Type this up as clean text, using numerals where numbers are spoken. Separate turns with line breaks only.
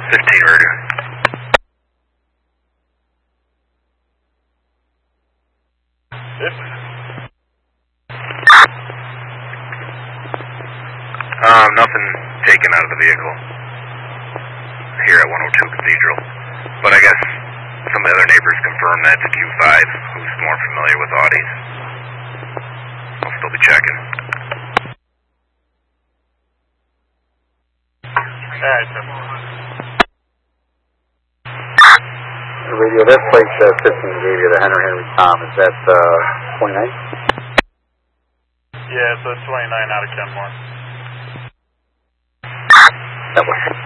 15 radio. Nothing taken out of the vehicle here at 102 Cathedral, but I guess some of the other neighbors confirmed that's Q5, who's more familiar with Audis. I'll still be checking.
Alright, sir.
Radio, that plate 15 gave you the Henry Tom, is that 29?
Yeah, so it's 29 out of Kenmore.
That was